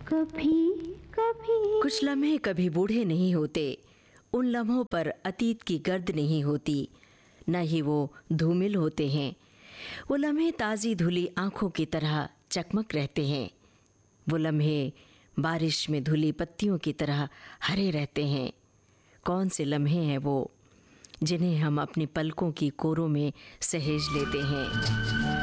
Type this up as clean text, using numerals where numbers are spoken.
कभी कभी कुछ लम्हे कभी बूढ़े नहीं होते, उन लम्हों पर अतीत की गर्द नहीं होती, न ही वो धूमिल होते हैं। वो लम्हे ताज़ी धुली आँखों की तरह चकमक रहते हैं। वो लम्हे बारिश में धुली पत्तियों की तरह हरे रहते हैं। कौन से लम्हे हैं वो जिन्हें हम अपनी पलकों की कोरों में सहेज लेते हैं।